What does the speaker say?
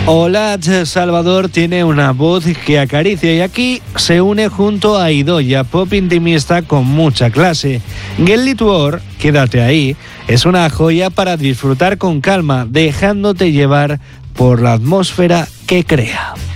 Olat Salvador tiene una voz que acaricia y aquí se une junto a Idoia, pop intimista con mucha clase. Get Lit War, quédate ahí, es una joya para disfrutar con calma, dejándote llevar por la atmósfera que crea.